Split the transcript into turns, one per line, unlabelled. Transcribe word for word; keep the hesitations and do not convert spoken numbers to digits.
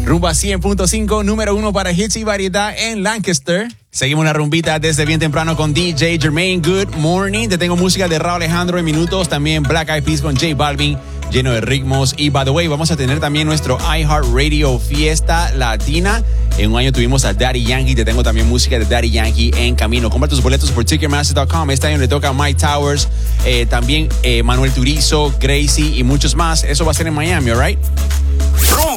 Rumba cien punto cinco, número uno para hits y variedad en Lancaster. Seguimos la rumbita desde bien temprano con D J Jermaine. Good morning. Te tengo música de Rauw Alejandro en minutos. También Black Eyed Peas con J Balvin, lleno de ritmos. Y by the way, vamos a tener también nuestro iHeartRadio Fiesta Latina. En un año tuvimos a Daddy Yankee. Te tengo también música de Daddy Yankee en camino. Compra tus boletos por Ticketmaster punto com. Este año le toca a Mike Towers, eh, también eh, Manuel Turizo, Gracie y muchos más. Eso va a ser en Miami, ¿alright?
Rumba